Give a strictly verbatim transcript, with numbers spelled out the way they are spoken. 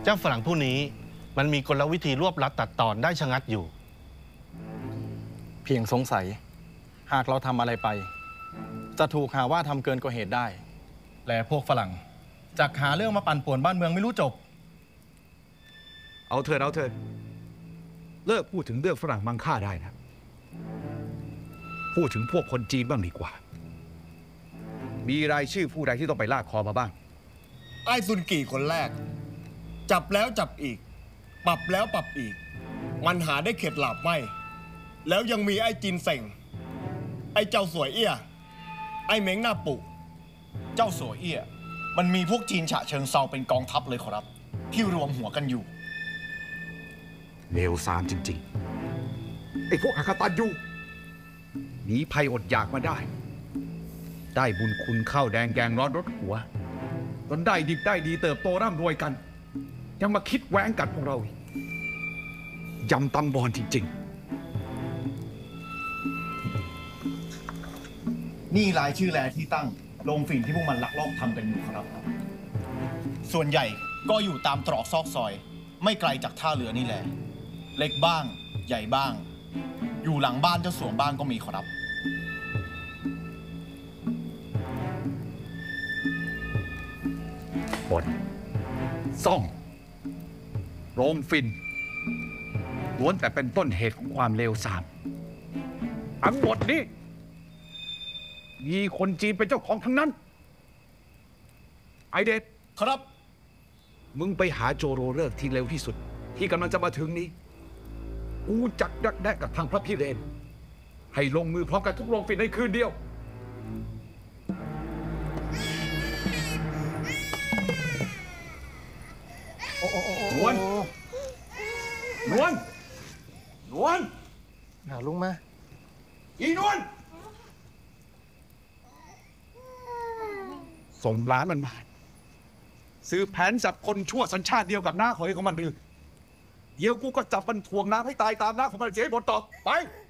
เจ้าฝรั่งผู้นี้มันมีกลวิธีรวบลัดตัดตอนได้ชะงัดอยู่เพียงสงสัยหากเราทำอะไรไปจะถูกหาว่าทำเกินกว่าเหตุได้และพวกฝรั่งจักหาเรื่องมาปั่นป่วนบ้านเมืองไม่รู้จบเอาเถิดเอาเถิดเลิกพูดถึงเรื่องฝรั่งมังค่าได้นะพูดถึงพวกคนจีนบ้างดีกว่ามีรายชื่อผู้ใดที่ต้องไปลากคอมาบ้างไอ้ซุนกี่คนแรกจับแล้วจับอีกปรับแล้วปรับอีกมันหาได้เข็ดหลาบไม่แล้วยังมีไอ้จีนเส่งไอ้เจ้าสวยเอี้ยไอ้เม้งหน้าปุเจ้าสวยเอี้ยมันมีพวกจีนฉะเชิงเซาเป็นกองทัพเลยขอรับที่รวมหัวกันอยู่เลวทรามจริงๆไอ้พวกอาคาตันยูหนีภัยอดอยากมาได้ได้บุญคุณข้าวแดงแกงร้อนรถหัวจนได้ดิบได้ดีเติบโตร่ำรวยกันยังมาคิดแหวงกัดพวกเรายำตำบอลจริงๆนี่รายชื่อแลที่ตั้งโรงฝิ่นที่พวกมันลักลอบทำกันอยู่ครับส่วนใหญ่ก็อยู่ตามตรอกซอกซอยไม่ไกลจากท่าเรือนี่แหละเล็กบ้างใหญ่บ้างอยู่หลังบ้านเจ้าสัวบ้างก็มีครับบนซ่องโรงฝิ่นล้วนแต่เป็นต้นเหตุของความเลวทรามทั้งหมดนี้มีคนจีนเป็นเจ้าของทั้งนั้นไอเดชครับมึงไปหาโจโรเลิกที่เร็วที่สุดที่กำลังจะมาถึงนี้กูจักดักแดกกับทางพระพิเรนให้ลงมือพร้อมกันทุกโรงฝิ่นในคืนเดียวนวลนวลนวลหาลุงมาอีนวลส่งร้านมันมาซื้อแผนจับคนชั่วสัญชาติเดียวกับน้าเขยของมันไปเลยเดี๋ยวกูก็จับมันถ่วงน้ำให้ตายตามน้าของมันเจ๊บนต่อไป